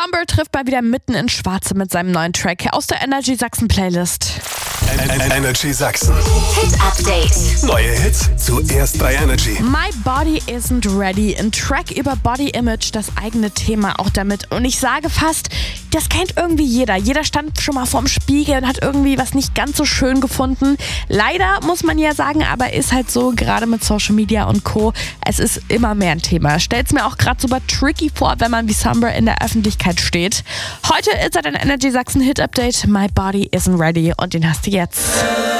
Summer trifft mal wieder mitten ins Schwarze mit seinem neuen Track aus der Energy Sachsen Playlist. Energy Sachsen. Hit Update. Neue Hits zuerst bei Energy. My Body Isn't Ready. Ein Track über Body Image, das eigene Thema auch damit. Und ich sage fast, das kennt irgendwie jeder. Jeder stand schon mal vorm Spiegel und hat irgendwie was nicht ganz so schön gefunden. Leider muss man ja sagen, aber ist halt so, gerade mit Social Media und Co. Es ist immer mehr ein Thema. Stellt's mir auch gerade super tricky vor, wenn man wie Summer in der Öffentlichkeit steht. Heute ist ein Energy Sachsen Hit Update. My Body Isn't Ready. Und den hast du jetzt.